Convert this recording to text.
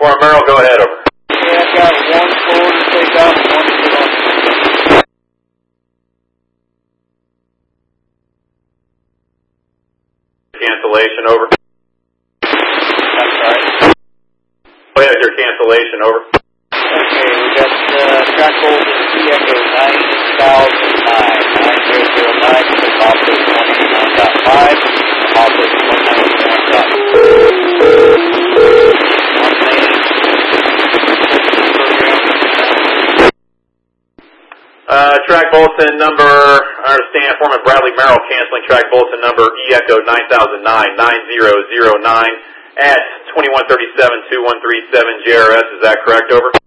Fort Merrill, go ahead, over. Yeah, I've got one forward to take off, one to put on. Cancellation, over. I'm sorry. Go ahead, your cancellation, over. Okay, we got track hold in Echo 9009, 9009, so Office 189.5, Office 191.5. Track bulletin number, I understand, Foreman Bradley Merrill canceling track bulletin number Echo 9009, 9009 at 2137-2137 JRS. Is that correct, over?